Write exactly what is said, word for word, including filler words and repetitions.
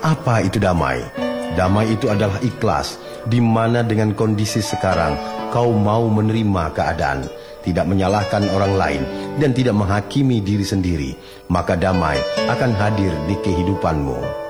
Apa itu damai? Damai itu adalah ikhlas, di mana dengan kondisi sekarang kau mau menerima keadaan, tidak menyalahkan orang lain, dan tidak menghakimi diri sendiri. Maka damai akan hadir di kehidupanmu.